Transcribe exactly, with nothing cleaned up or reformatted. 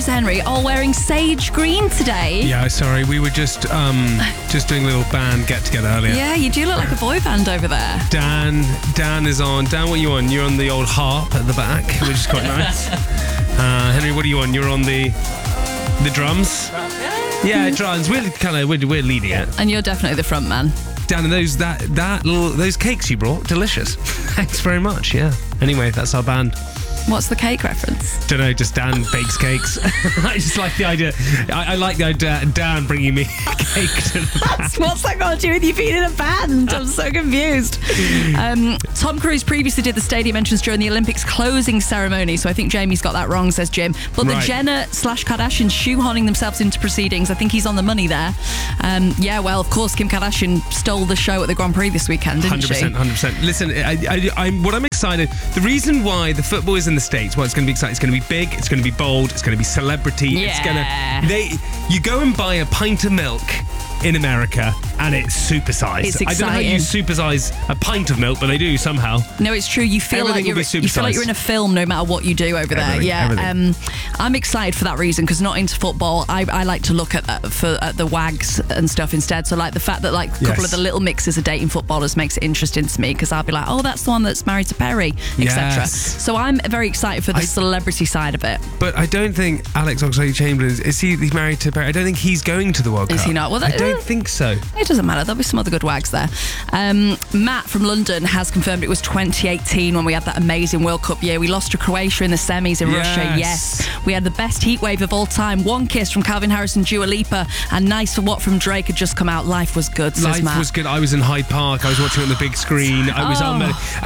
producer Henry, all wearing sage green today. Yeah, sorry, we were just um, just doing a little band get together earlier. Yeah, you do look like a boy band over there. Dan, Dan is on. Dan, what are you on? You're on the old harp at the back, which is quite nice. Uh, Henry, what are you on? You're on the the drums. Yeah, drums. We're kind of we're, we're leading it. And you're definitely the front man. Dan, and those that that little those cakes you brought, delicious. Thanks very much. Yeah. Anyway, that's our band. What's the cake reference? Don't know, just Dan bakes cakes. I just like the idea. I, I like the idea Dan bringing me a cake to the band. What's that got to do with you being in a band? I'm so confused. Um, Tom Cruise previously did the stadium entrance during the Olympics closing ceremony, so I think Jamie's got that wrong, says Jim. But Right. the Jenner slash Kardashians shoehorning themselves into proceedings, I think he's on the money there. Um, yeah, well, of course, Kim Kardashian stole the show at the Grand Prix this weekend, didn't one hundred percent, she? one hundred percent. Listen, I, I, I'm, what I'm excited, the reason why the football is in the States, well, it's going to be exciting, it's going to be big, it's going to be bold, it's going to be celebrity, it's going Yeah. to... They, you go and buy a pint of milk in America and it's supersized. It's I don't know how you supersize a pint of milk, but they do somehow. No, it's true. You feel Everything like will you're be you feel like supersized. you're in a film, no matter what you do over there. Everything, Yeah, everything. um, I'm excited for that reason because not into football. I, I like to look at uh, for at the wags and stuff instead. So like the fact that like a couple Yes. of the little mixes are dating footballers makes it interesting to me because I'll be like, oh, that's the one that's married to Perry, et cetera. Yes. So I'm very excited for the I- celebrity side of it. But I don't think Alex Oxlade-Chamberlain, is, is he he's married to Perry? I don't think he's going to the World Is Cup. he not? Well, that- I don't think so. It doesn't matter. There'll be some other good wags there. Um, Matt from London has confirmed it was twenty eighteen when we had that amazing World Cup year. We lost to Croatia in the semis in Yes. Russia. Yes. We had the best heat wave of all time. One Kiss from Calvin Harris and Dua Lipa. And Nice for What from Drake had just come out. Life was good, says Life Matt. was good. I was in Hyde Park. I was watching it on the big screen. I was Oh. on the...